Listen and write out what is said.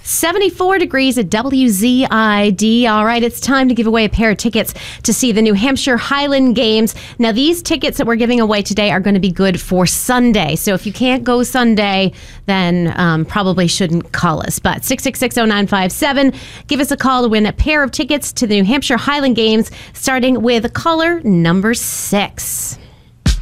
74 degrees at WZID. All right, it's time to give away a pair of tickets to see the New Hampshire Highland Games. Now, these tickets that we're giving away today are going to be good for Sunday. So if you can't go Sunday, then probably shouldn't call us. But 6660957, give us a call to win a pair of tickets to the New Hampshire Highland Games, starting with caller number 6.